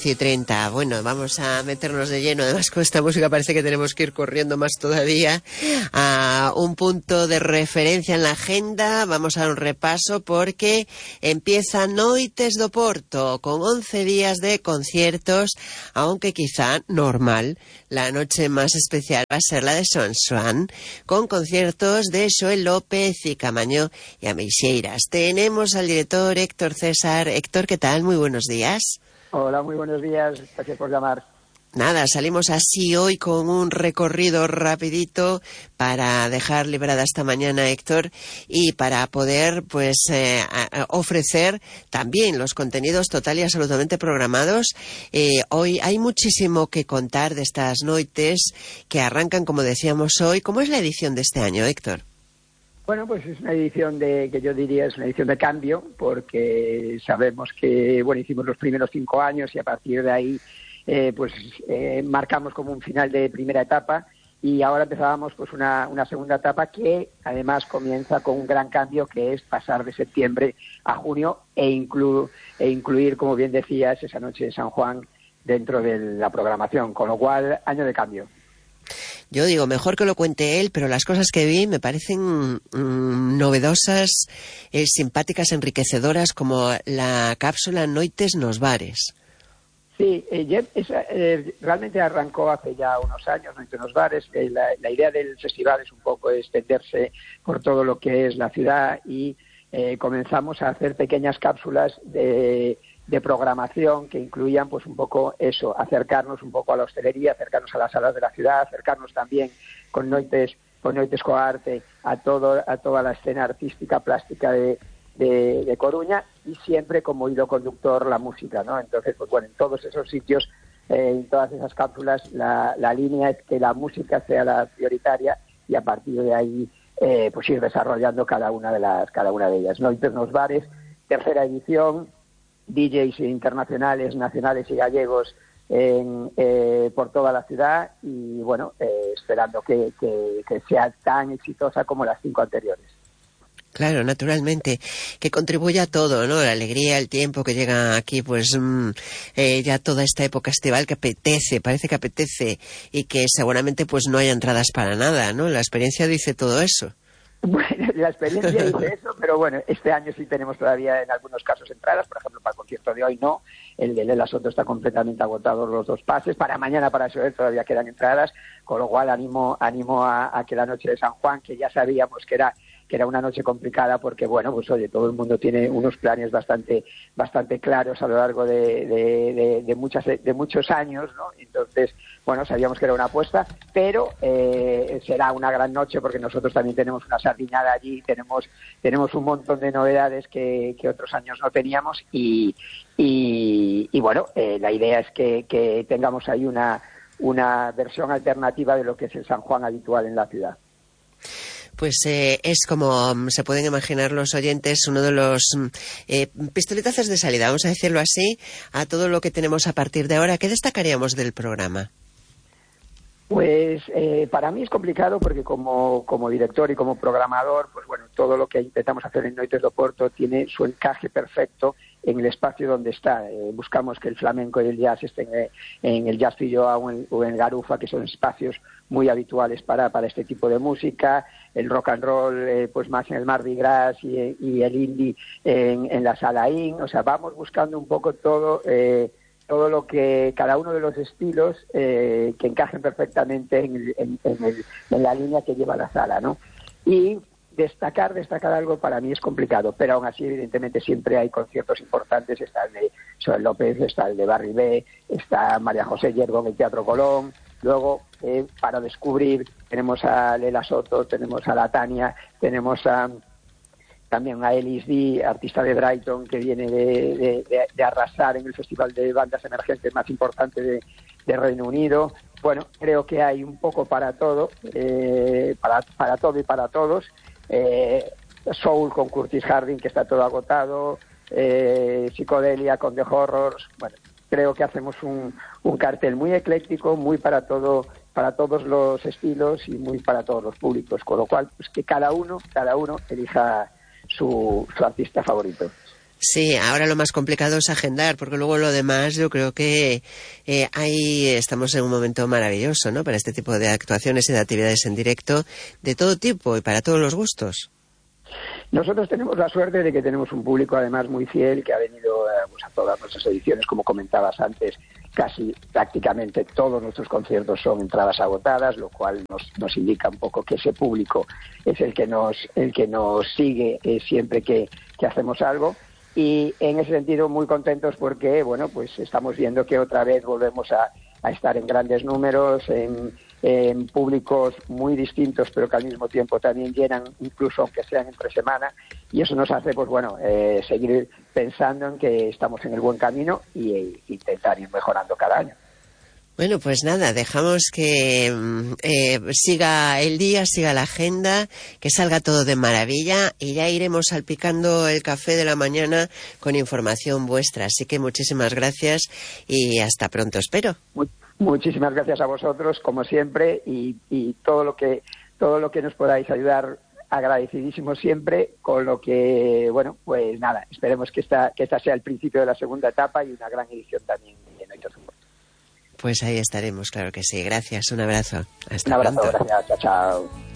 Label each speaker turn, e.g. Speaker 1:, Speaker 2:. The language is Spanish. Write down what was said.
Speaker 1: y 30. Bueno, vamos a meternos de lleno. Además, con esta música parece que tenemos que ir corriendo más todavía a un punto de referencia en la agenda. Vamos a dar un repaso porque empieza Noites do Porto con 11 días de conciertos, aunque quizá normal. La noche más especial va a ser la de Son Swan, con conciertos de Xoel López y Camaño y Ameixeiras. Tenemos al director Héctor César. Héctor, ¿qué tal? Muy buenos días.
Speaker 2: Hola, muy buenos días. Gracias por llamar.
Speaker 1: Nada, salimos así hoy con un recorrido rapidito para dejar liberada esta mañana, Héctor, y para poder ofrecer también los contenidos total y absolutamente programados. Hoy hay muchísimo que contar de estas noites que arrancan, como decíamos hoy. ¿Cómo es la edición de este año, Héctor?
Speaker 2: Bueno, pues es una edición que yo diría es una edición de cambio, porque sabemos que, hicimos los primeros 5 años y a partir de ahí, marcamos como un final de primera etapa y ahora empezábamos pues una segunda etapa que además comienza con un gran cambio, que es pasar de septiembre a junio e incluir, como bien decías, esa noche de San Juan dentro de la programación, con lo cual, año de cambio.
Speaker 1: Yo digo, mejor que lo cuente él, pero las cosas que vi me parecen novedosas, simpáticas, enriquecedoras, como la cápsula Noites nos Bares.
Speaker 2: Sí, realmente arrancó hace ya unos años, Noites nos Bares. La idea del festival es un poco extenderse por todo lo que es la ciudad y comenzamos a hacer pequeñas cápsulas de programación que incluían pues un poco eso, acercarnos un poco a la hostelería, acercarnos a las salas de la ciudad, acercarnos también con Noites Coarte a toda la escena artística, plástica de Coruña, y siempre como hilo conductor la música, ¿no? Entonces, en todos esos sitios, en todas esas cápsulas, la línea es que la música sea la prioritaria y a partir de ahí ir desarrollando cada una de ellas. Noites nos Bares, tercera edición, DJs internacionales, nacionales y gallegos por toda la ciudad y esperando que sea tan exitosa como las 5 anteriores.
Speaker 1: Claro, naturalmente, que contribuya a todo, ¿no? La alegría, el tiempo que llega aquí, ya toda esta época estival que parece que apetece y que seguramente no haya entradas para nada, ¿no? La experiencia dice todo eso.
Speaker 2: Bueno, la experiencia dice eso, pero este año sí tenemos todavía en algunos casos entradas. Por ejemplo, para el concierto de hoy no, el de Lela Soto está completamente agotado, los 2 pases. Para mañana, para Xoel, todavía quedan entradas, con lo cual animo a que la noche de San Juan, que ya sabíamos que era una noche complicada porque, todo el mundo tiene unos planes bastante claros a lo largo de muchos años, ¿no? Entonces, sabíamos que era una apuesta, pero será una gran noche porque nosotros también tenemos una sardiñada allí, tenemos un montón de novedades que otros años no teníamos y la idea es que tengamos ahí una versión alternativa de lo que es el San Juan habitual en la ciudad.
Speaker 1: Es como se pueden imaginar los oyentes, uno de los pistoletazos de salida, vamos a decirlo así, a todo lo que tenemos a partir de ahora. ¿Qué destacaríamos del programa?
Speaker 2: Para mí es complicado porque como director y como programador, todo lo que intentamos hacer en Noites do Porto tiene su encaje perfecto en el espacio donde está. Buscamos que el flamenco y el jazz estén en el Jazz Filloa o en Garufa, que son espacios muy habituales para este tipo de música. El rock and roll, más en el Mardi Gras y el indie en la Sala In. O sea, vamos buscando un poco todo lo que cada uno de los estilos que encajen perfectamente en la línea que lleva la sala, ¿no? Y destacar algo para mí es complicado, pero aún así evidentemente siempre hay conciertos importantes. Está el de Xoel López, está el de Barry B, está María José Yergo en el Teatro Colón. Luego, para descubrir, tenemos a Lela Soto, tenemos a la Tania, tenemos también a Elis D, artista de Brighton, que viene de arrasar en el festival de bandas emergentes más importante de Reino Unido. Creo que hay un poco para todo, para todo y para todos. Soul con Curtis Harding, que está todo agotado, Psicodelia con The Horrors. Creo que hacemos un cartel muy ecléctico, muy para todos los estilos y muy para todos los públicos, con lo cual que cada uno elija su artista favorito.
Speaker 1: Sí, ahora lo más complicado es agendar, porque luego lo demás yo creo que ahí estamos en un momento maravilloso, ¿no? Para este tipo de actuaciones y de actividades en directo de todo tipo y para todos los gustos.
Speaker 2: Nosotros tenemos la suerte de que tenemos un público además muy fiel que ha venido pues a todas nuestras ediciones, como comentabas antes, casi prácticamente todos nuestros conciertos son entradas agotadas, lo cual nos indica un poco que ese público es el que nos sigue siempre que hacemos algo. Y en ese sentido muy contentos porque bueno, pues estamos viendo que otra vez volvemos a estar en grandes números, en públicos muy distintos, pero que al mismo tiempo también llenan, incluso aunque sean entre semana, y eso nos hace pues bueno, seguir pensando en que estamos en el buen camino y intentar ir mejorando cada año.
Speaker 1: Bueno, pues nada, dejamos que siga el día, siga la agenda, que salga todo de maravilla y ya iremos salpicando el café de la mañana con información vuestra. Así que muchísimas gracias y hasta pronto, espero.
Speaker 2: Muchísimas gracias a vosotros, como siempre, y todo lo que nos podáis ayudar, agradecidísimo siempre, con lo que, bueno, pues nada, esperemos que esta sea el principio de la segunda etapa y una gran edición también de Noites do Porto.
Speaker 1: Pues ahí estaremos, claro que sí. Gracias, un abrazo. Hasta
Speaker 2: un abrazo,
Speaker 1: pronto.
Speaker 2: Gracias, chao.